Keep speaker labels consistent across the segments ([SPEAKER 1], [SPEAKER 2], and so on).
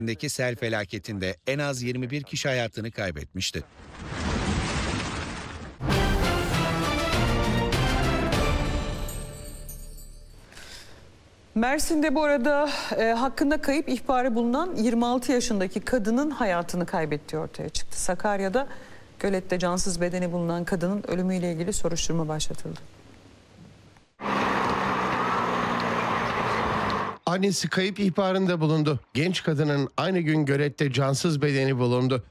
[SPEAKER 1] sel felaketinde en az 21 kişi hayatını kaybetmişti.
[SPEAKER 2] Mersin'de bu arada hakkında kayıp ihbarı bulunan 26 yaşındaki kadının hayatını kaybettiği ortaya çıktı. Sakarya'da gölette cansız bedeni bulunan kadının ölümüyle ilgili soruşturma başlatıldı.
[SPEAKER 3] Annesi kayıp ihbarında bulundu. Genç kadının aynı gün gölette cansız bedeni bulundu.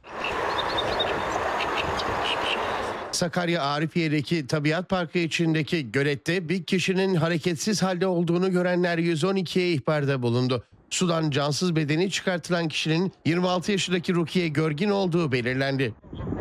[SPEAKER 3] Sakarya Arifiye'deki Tabiat Parkı içindeki gölette bir kişinin hareketsiz halde olduğunu görenler 112'ye ihbarda bulundu. Sudan cansız bedeni çıkartılan kişinin 26 yaşındaki Rukiye Görgin olduğu belirlendi.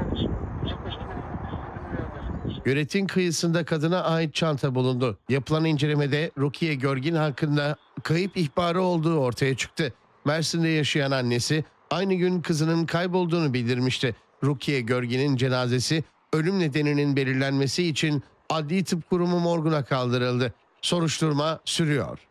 [SPEAKER 3] Göletin kıyısında kadına ait çanta bulundu. Yapılan incelemede Rukiye Görgin hakkında kayıp ihbarı olduğu ortaya çıktı. Mersin'de yaşayan annesi aynı gün kızının kaybolduğunu bildirmişti. Rukiye Görgin'in cenazesi ölüm nedeninin belirlenmesi için Adli Tıp Kurumu morguna kaldırıldı. Soruşturma sürüyor.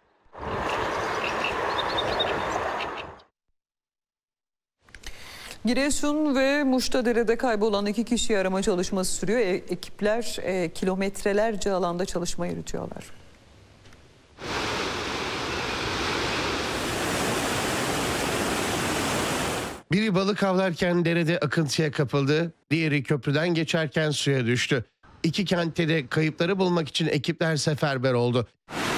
[SPEAKER 2] Giresun ve Muş'ta kaybolan 2 kişiyi arama çalışması sürüyor. Ekipler kilometrelerce alanda çalışma yürütüyorlar.
[SPEAKER 3] Biri balık avlarken derede akıntıya kapıldı, diğeri köprüden geçerken suya düştü. 2 kentte de kayıpları bulmak için ekipler seferber oldu.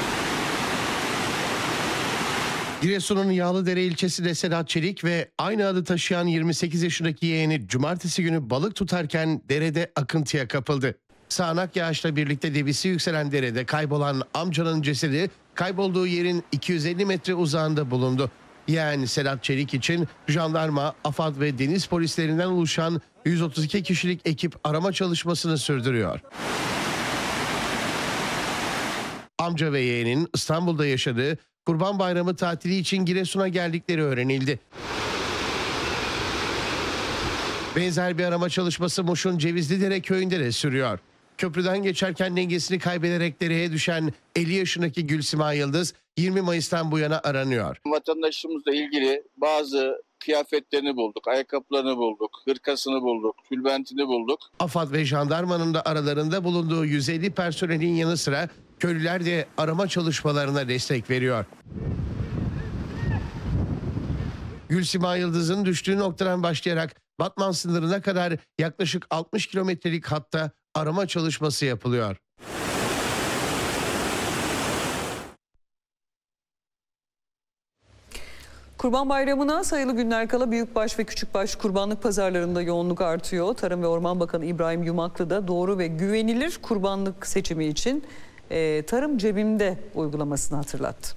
[SPEAKER 3] Giresun'un Yağlıdere ilçesinde Sedat Çelik ve aynı adı taşıyan 28 yaşındaki yeğeni cumartesi günü balık tutarken derede akıntıya kapıldı. Sağanak yağışla birlikte debisi yükselen derede kaybolan amcanın cesedi kaybolduğu yerin 250 metre uzağında bulundu. Yani Sedat Çelik için jandarma, AFAD ve deniz polislerinden oluşan 132 kişilik ekip arama çalışmasını sürdürüyor. Amca ve yeğenin İstanbul'da yaşadığı Kurban Bayramı tatili için Giresun'a geldikleri öğrenildi. Benzer bir arama çalışması Muş'un Cevizlidere köyünde de sürüyor. Köprüden geçerken dengesini kaybederek dereye düşen 50 yaşındaki Gülsima Yıldız 20 Mayıs'tan bu yana aranıyor.
[SPEAKER 4] Vatandaşımızla ilgili bazı kıyafetlerini bulduk, ayakkabılarını bulduk, hırkasını bulduk, tülbentini bulduk.
[SPEAKER 3] AFAD ve jandarmanın da aralarında bulunduğu 150 personelin yanı sıra köylüler de arama çalışmalarına destek veriyor. Gülsima Yıldız'ın düştüğü noktadan başlayarak Batman sınırına kadar yaklaşık 60 kilometrelik hatta arama çalışması yapılıyor.
[SPEAKER 2] Kurban Bayramı'na sayılı günler kala büyükbaş ve küçükbaş kurbanlık pazarlarında yoğunluk artıyor. Tarım ve Orman Bakanı İbrahim Yumaklı da doğru ve güvenilir kurbanlık seçimi için Tarım Cebimde uygulamasını hatırlattı.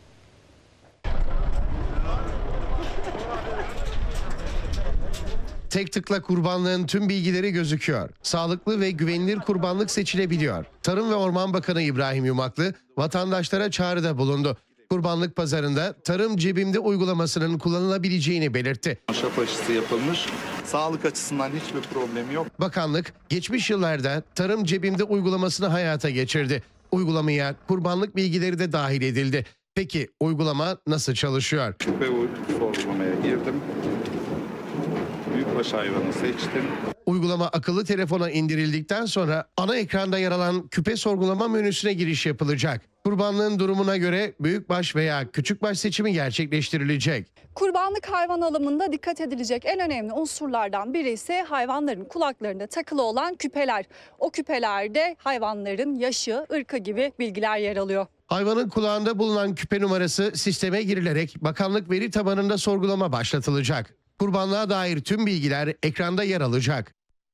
[SPEAKER 3] Tek tıkla kurbanlığın tüm bilgileri gözüküyor. Sağlıklı ve güvenilir kurbanlık seçilebiliyor. Tarım ve Orman Bakanı İbrahim Yumaklı vatandaşlara çağrıda bulundu. Kurbanlık pazarında Tarım Cebimde uygulamasının kullanılabileceğini belirtti.
[SPEAKER 5] Şap aşısı yapılmış. Sağlık açısından hiçbir problemi yok.
[SPEAKER 3] Bakanlık geçmiş yıllarda Tarım Cebimde uygulamasını hayata geçirdi. Uygulamaya kurbanlık bilgileri de dahil edildi. Peki uygulama nasıl çalışıyor?
[SPEAKER 5] Küpe sorgulamaya girdim. Büyükbaş hayvanı seçtim.
[SPEAKER 3] Uygulama akıllı telefona indirildikten sonra ana ekranda yer alan küpe sorgulama menüsüne giriş yapılacak. Kurbanlığın durumuna göre büyükbaş veya küçükbaş seçimi gerçekleştirilecek.
[SPEAKER 6] Kurbanlık hayvan alımında dikkat edilecek en önemli unsurlardan biri ise hayvanların kulaklarında takılı olan küpeler. O küpelerde hayvanların yaşı, ırkı gibi bilgiler yer alıyor.
[SPEAKER 3] Hayvanın kulağında bulunan küpe numarası sisteme girilerek bakanlık veri tabanında sorgulama başlatılacak. Kurbanlığa dair tüm bilgiler ekranda yer alacak.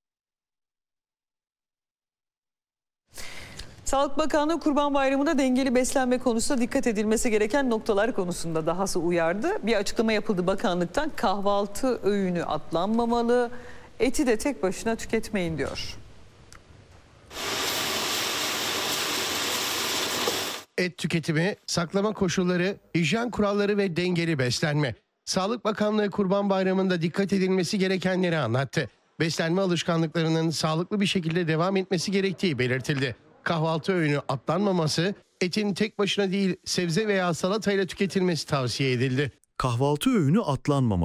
[SPEAKER 2] Sağlık Bakanlığı Kurban Bayramı'nda dengeli beslenme konusunda dikkat edilmesi gereken noktalar konusunda dahası uyardı. Bir açıklama yapıldı bakanlıktan, kahvaltı öğünü atlanmamalı, eti de tek başına tüketmeyin diyor.
[SPEAKER 3] Et tüketimi, saklama koşulları, hijyen kuralları ve dengeli beslenme. Sağlık Bakanlığı Kurban Bayramı'nda dikkat edilmesi gerekenleri anlattı. Beslenme alışkanlıklarının sağlıklı bir şekilde devam etmesi gerektiği belirtildi. Kahvaltı öğünü atlanmaması, etin tek başına değil sebze veya salatayla tüketilmesi tavsiye edildi.
[SPEAKER 7] Kahvaltı öğünü atlanmamalı.